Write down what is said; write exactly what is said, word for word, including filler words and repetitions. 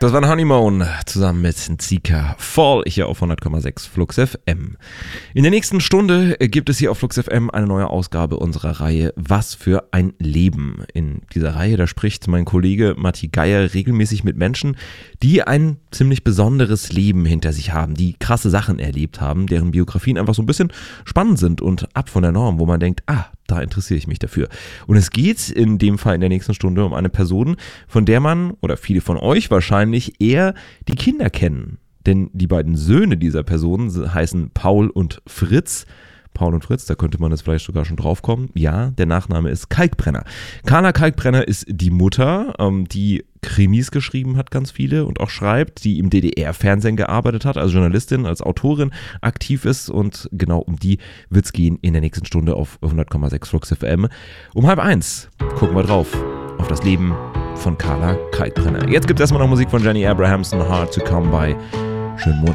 Das war ein Honeymoon zusammen mit Zika Fall hier auf hundert Komma sechs Flux F M. In der nächsten Stunde gibt es hier auf Flux F M eine neue Ausgabe unserer Reihe Was für ein Leben. In dieser Reihe, da spricht mein Kollege Matti Geier regelmäßig mit Menschen, die ein ziemlich besonderes Leben hinter sich haben, die krasse Sachen erlebt haben, deren Biografien einfach so ein bisschen spannend sind und ab von der Norm, wo man denkt, ah, da interessiere ich mich dafür. Und es geht in dem Fall in der nächsten Stunde um eine Person, von der man, oder viele von euch wahrscheinlich, eher die Kinder kennen. Denn die beiden Söhne dieser Person heißen Paul und Fritz. Paul und Fritz, da könnte man jetzt vielleicht sogar schon drauf kommen. Ja, der Nachname ist Kalkbrenner. Carla Kalkbrenner ist die Mutter, ähm, die Krimis geschrieben hat, ganz viele, und auch schreibt, die im D D R-Fernsehen gearbeitet hat, als Journalistin, als Autorin aktiv ist, und genau um die wird es gehen in der nächsten Stunde auf hundert Komma sechs Flux F M. Um halb eins gucken wir drauf auf das Leben von Carla Kalkbrenner. Jetzt gibt es erstmal noch Musik von Jenny Abrahamson, Hard to Come By. Schönen Montag.